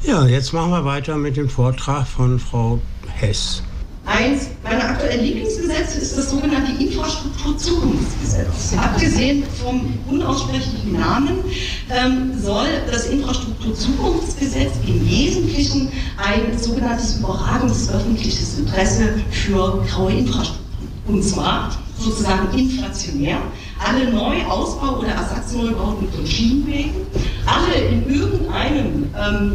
Ja, jetzt machen wir weiter mit dem Vortrag von Frau Hess. Eins meiner aktuellen Lieblingsgesetze ist das sogenannte Infrastrukturzukunftsgesetz. Abgesehen vom unaussprechlichen Namen soll das Infrastrukturzukunftsgesetz im Wesentlichen ein sogenanntes überragendes öffentliches Interesse für graue Infrastruktur. Und zwar sozusagen inflationär. Alle Neuausbau- oder Ersatzneubauten von Schienenwegen, alle in irgendeinem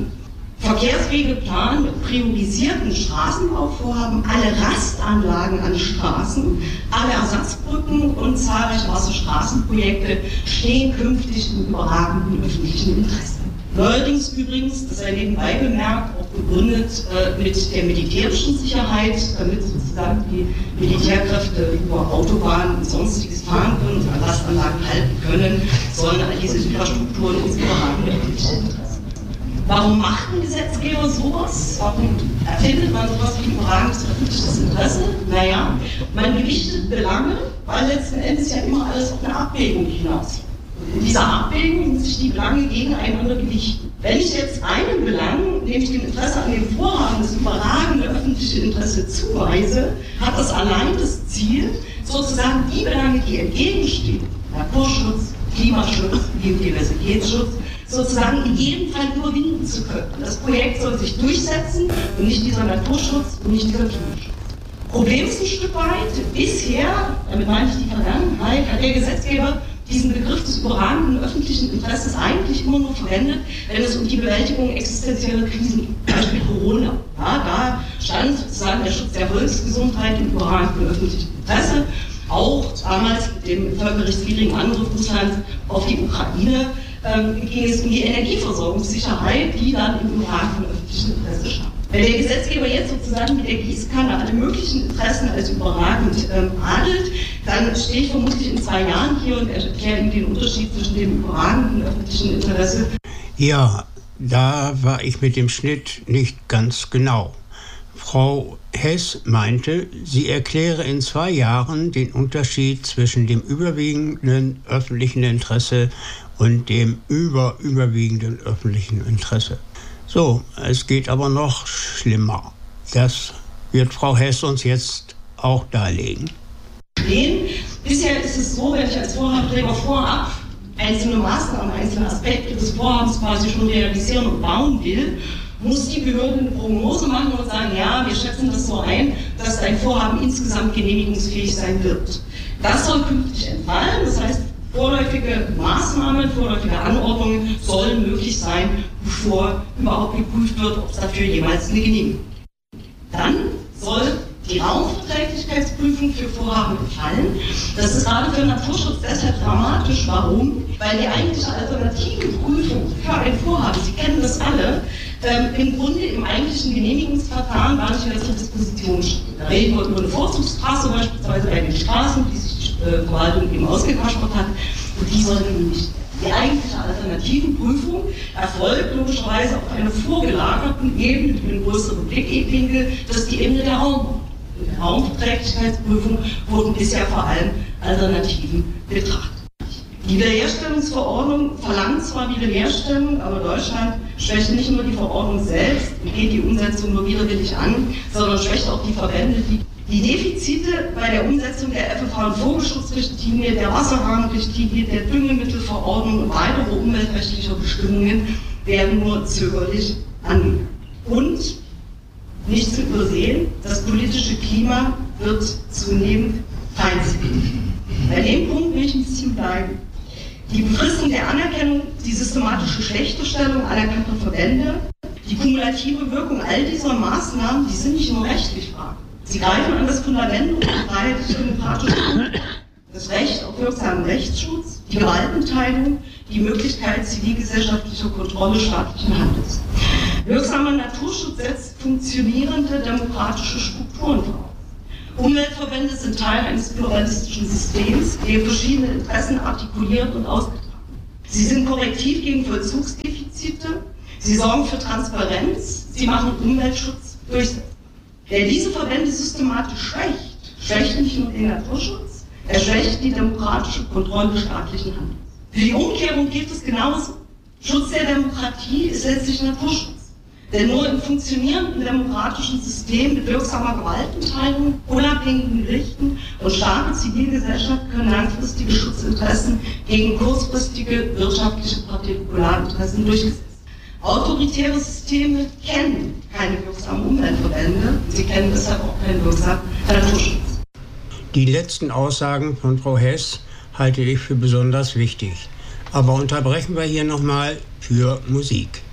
Verkehrswegeplan mit priorisierten Straßenbauvorhaben, alle Rastanlagen an Straßen, alle Ersatzbrücken und zahlreiche Wasserstraßenprojekte stehen künftig im überragenden öffentlichen Interesse. Neuerdings übrigens, das sei nebenbei bemerkt, auch begründet mit der militärischen Sicherheit, damit sozusagen die Militärkräfte über Autobahnen und sonstiges fahren können und an Rastanlagen halten können, sollen all diese Infrastrukturen ins überragende öffentliche Interesse. Warum macht ein Gesetzgeber sowas? Warum erfindet man sowas wie ein überragendes öffentliches Interesse? Naja, man gewichtet Belange, weil letzten Endes ja immer alles auf eine Abwägung hinaus. Und in dieser Abwägung muss sich die Belange gegeneinander gewichten. Wenn ich jetzt einem Belang, nämlich dem Interesse an dem Vorhaben, das überragende öffentliche Interesse zuweise, hat das allein das Ziel, sozusagen die Belange, die entgegenstehen, Naturschutz, Klimaschutz, Biodiversitätsschutz, sozusagen in jedem Fall überwinden zu können. Das Projekt soll sich durchsetzen und nicht dieser Naturschutz und nicht dieser Klimaschutz. Problem ist ein Stück weit, bisher, damit meine ich die Vergangenheit, hat der Gesetzgeber diesen Begriff des überragenden öffentlichen Interesses eigentlich immer nur verwendet, wenn es um die Bewältigung existenzieller Krisen geht, Beispiel Corona. Ja, da stand sozusagen der Schutz der Volksgesundheit im überragenden öffentlichen Interesse, auch damals mit dem völkerrechtswidrigen Angriff Russlands auf die Ukraine ging es um die Energieversorgungssicherheit, die dann im überragenden öffentlichen Interesse stand. Wenn der Gesetzgeber jetzt sozusagen mit der Gießkanne alle möglichen Interessen als überragend adelt, dann stehe ich vermutlich in 2 Jahren hier und erkläre Ihnen den Unterschied zwischen dem überragenden öffentlichen Interesse. Ja, da war ich mit dem Schnitt nicht ganz genau. Frau Hess meinte, sie erkläre in 2 Jahren den Unterschied zwischen dem überwiegenden öffentlichen Interesse und dem überwiegenden öffentlichen Interesse. So, es geht aber noch schlimmer. Das wird Frau Hess uns jetzt auch darlegen. Bisher ist es so, wenn ich als Vorhabenträger vorab einzelne Maßnahmen, einzelne Aspekte des Vorhabens quasi schon realisieren und bauen will, muss die Behörde eine Prognose machen und sagen, ja, wir schätzen das so ein, dass dein Vorhaben insgesamt genehmigungsfähig sein wird. Das soll künftig entfallen, das heißt, vorläufige Maßnahmen, vorläufige Anordnungen sollen möglich sein, bevor überhaupt geprüft wird, ob es dafür jemals eine Genehmigung gibt. Dann soll die Raumverträglichkeitsprüfung für Vorhaben entfallen. Das ist gerade für Naturschutz deshalb dramatisch. Warum? Weil die eigentliche alternative Prüfung für ein Vorhaben, Sie kennen das alle, im Grunde im eigentlichen Genehmigungsverfahren gar nicht mehr zur Disposition steht. Da reden wir über eine Vorzugsstraße beispielsweise bei den Straßen, die sich die Verwaltung eben ausgekaspert hat, und die soll nicht. Die eigentliche Alternativenprüfung erfolgt logischerweise auf einer vorgelagerten Ebene mit einem größeren Blickwinkel, das ist die Ebene der Raum. In der Raumverträglichkeitsprüfung wurden bisher vor allem Alternativen betrachtet. Die Wiederherstellungsverordnung verlangt zwar Wiederherstellung, aber Deutschland schwächt nicht nur die Verordnung selbst und geht die Umsetzung nur widerwillig an, sondern schwächt auch die Verbände, die Defizite bei der Umsetzung der FFH- und Vogelschutzrichtlinie, der Wasserrahmenrichtlinie, der Düngemittelverordnung und weiterer umweltrechtlicher Bestimmungen werden nur zögerlich angegangen. Und nicht zu übersehen, das politische Klima wird zunehmend feindlich. Bei dem Punkt will ich ein bisschen bleiben. Die Befristung der Anerkennung, die systematische Schlechterstellung anerkannter Verbände, die kumulative Wirkung all dieser Maßnahmen, die sind nicht nur rechtlich fraglich. Sie greifen an das Fundament unserer freiheitlich-demokratischen Grundordnung. Das Recht auf wirksamen Rechtsschutz, die Gewaltenteilung, die Möglichkeit zivilgesellschaftlicher Kontrolle staatlichen Handels. Wirksamer Naturschutz setzt funktionierende demokratische Strukturen voraus. Umweltverbände sind Teil eines pluralistischen Systems, in dem verschiedene Interessen artikuliert und ausgetragen werden. Sie sind korrektiv gegen Vollzugsdefizite, sie sorgen für Transparenz, sie machen Umweltschutz durchsetzbar. Wer diese Verbände systematisch schwächt, schwächt nicht nur den Naturschutz, er schwächt die demokratische Kontrolle staatlichen Handels. Für die Umkehrung gilt es genauso. Schutz der Demokratie ist letztlich Naturschutz. Denn nur im funktionierenden demokratischen System mit wirksamer Gewaltenteilung, unabhängigen Gerichten und starke Zivilgesellschaft können langfristige Schutzinteressen gegen kurzfristige wirtschaftliche Partikularinteressen durchgesetzt werden. Autoritäre Systeme kennen keine wirksamen Umweltverbände, sie kennen deshalb auch keinen wirksamen Naturschutz. Die letzten Aussagen von Frau Hess halte ich für besonders wichtig. Aber unterbrechen wir hier nochmal für Musik.